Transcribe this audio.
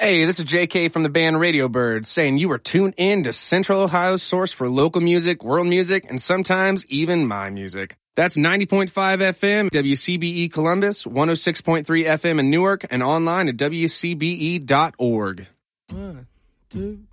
Hey, this is JK from the band Radio Birds saying you are tuned in to Central Ohio's source for local music, world music, and sometimes even my music. That's 90.5 FM, WCBE Columbus, 106.3 FM in Newark, and online at WCBE.org. 1, 2,